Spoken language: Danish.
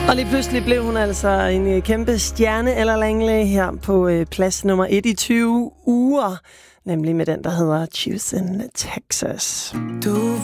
Og lige pludselig blev hun altså en kæmpe stjerne eller Langley her på plads nummer 1 i 20 uger. Nemlig med den, der hedder Choose in Texas.